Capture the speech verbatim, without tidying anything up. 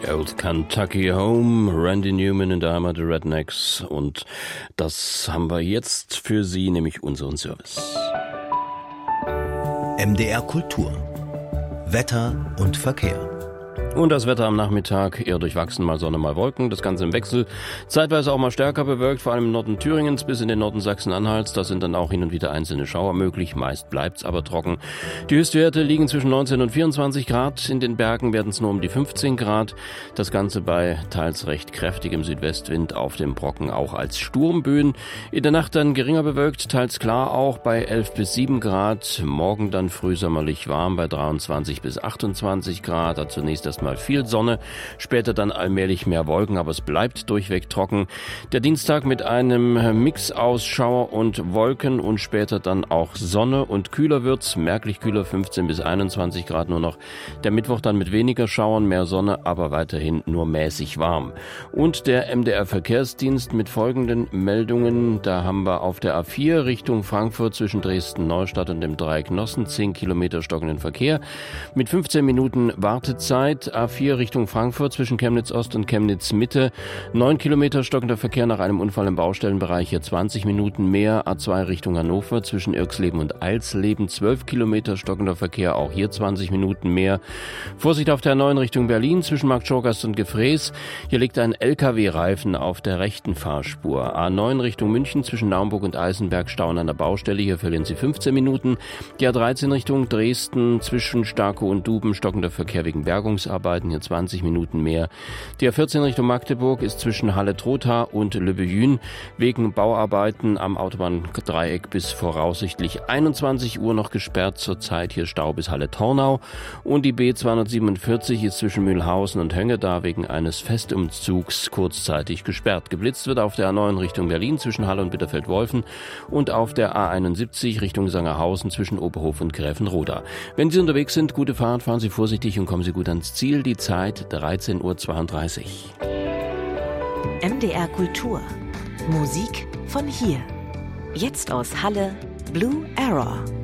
Old Kentucky Home, Randy Newman in der Heimat der Rednecks. Und das haben wir jetzt für Sie, nämlich unseren Service. M D R Kultur. Wetter und Verkehr. Und das Wetter am Nachmittag eher durchwachsen, mal Sonne, mal Wolken, das Ganze im Wechsel. Zeitweise auch mal stärker bewölkt, vor allem im Norden Thüringens bis in den Norden Sachsen-Anhalts. Da sind dann auch hin und wieder einzelne Schauer möglich, meist bleibt's aber trocken. Die Höchstwerte liegen zwischen neunzehn und vierundzwanzig Grad. In den Bergen werden es nur um die fünfzehn Grad. Das Ganze bei teils recht kräftigem Südwestwind, auf dem Brocken auch als Sturmböen. In der Nacht dann geringer bewölkt, teils klar auch bei elf bis sieben Grad. Morgen dann frühsommerlich warm bei dreiundzwanzig bis achtundzwanzig Grad. Da zunächst erst mal viel Sonne, später dann allmählich mehr Wolken, aber es bleibt durchweg trocken. Der Dienstag mit einem Mix aus Schauer und Wolken und später dann auch Sonne und kühler wird's, merklich kühler, fünfzehn bis einundzwanzig Grad nur noch. Der Mittwoch dann mit weniger Schauern, mehr Sonne, aber weiterhin nur mäßig warm. Und der M D R Verkehrsdienst mit folgenden Meldungen. Da haben wir auf der A vier Richtung Frankfurt zwischen Dresden-Neustadt und dem Dreieck Nossen zehn Kilometer stockenden Verkehr mit fünfzehn Minuten Wartezeit. A vier Richtung Frankfurt zwischen Chemnitz Ost und Chemnitz Mitte. neun Kilometer stockender Verkehr nach einem Unfall im Baustellenbereich, hier zwanzig Minuten mehr. A zwei Richtung Hannover zwischen Irksleben und Eilsleben. zwölf Kilometer stockender Verkehr, auch hier zwanzig Minuten mehr. Vorsicht auf der A neun Richtung Berlin zwischen Marktschorgast und Gefräß. Hier liegt ein L K W-Reifen auf der rechten Fahrspur. A neun Richtung München zwischen Naumburg und Eisenberg, Stauen an der Baustelle. Hier verlieren Sie fünfzehn Minuten. Die A dreizehn Richtung Dresden zwischen Starkow und Duben stockender Verkehr wegen Bergungsarbeiten. Hier zwanzig Minuten mehr. Die A vierzehn Richtung Magdeburg ist zwischen Halle-Trotha und Lübbejün wegen Bauarbeiten am Autobahndreieck bis voraussichtlich einundzwanzig Uhr noch gesperrt. Zurzeit hier Stau bis Halle-Tornau. Und die B zweihundertsiebenundvierzig ist zwischen Mühlhausen und Höngeda wegen eines Festumzugs kurzzeitig gesperrt. Geblitzt wird auf der A neun Richtung Berlin zwischen Halle und Bitterfeld-Wolfen und auf der A einundsiebzig Richtung Sangerhausen zwischen Oberhof und Gräfenroda. Wenn Sie unterwegs sind, gute Fahrt, fahren Sie vorsichtig und kommen Sie gut ans Ziel. Die Zeit dreizehn Uhr zweiunddreißig. M D R Kultur. Musik von hier. Jetzt aus Halle, Blue Error.